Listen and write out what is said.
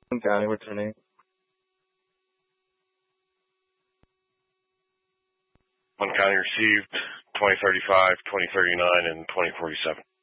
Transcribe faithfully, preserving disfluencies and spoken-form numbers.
County, what's her name? One County received twenty thirty-five, twenty thirty-nine, and twenty forty-seven.